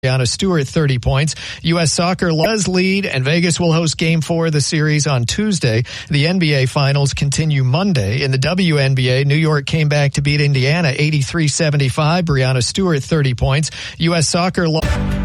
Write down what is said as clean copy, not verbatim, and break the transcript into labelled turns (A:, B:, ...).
A: Breanna Stewart 30 points. U.S. Soccer does lead, and Vegas will host Game 4 of the series on Tuesday. The NBA Finals continue Monday. In the WNBA, New York came back to beat Indiana 83-75. Breanna Stewart 30 points. U.S. Soccer